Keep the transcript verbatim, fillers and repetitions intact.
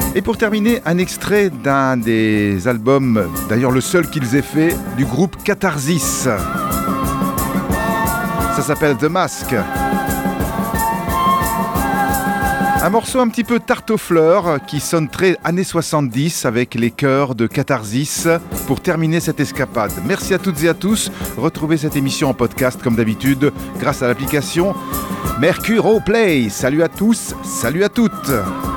Et pour terminer, un extrait d'un des albums, d'ailleurs le seul qu'ils aient fait, du groupe Catharsis. Ça s'appelle The Mask. Un morceau un petit peu tarte aux fleurs qui sonne très années soixante-dix avec les chœurs de Catharsis pour terminer cette escapade. Merci à toutes et à tous. Retrouvez cette émission en podcast comme d'habitude grâce à l'application Mercuro Play. Salut à tous, salut à toutes.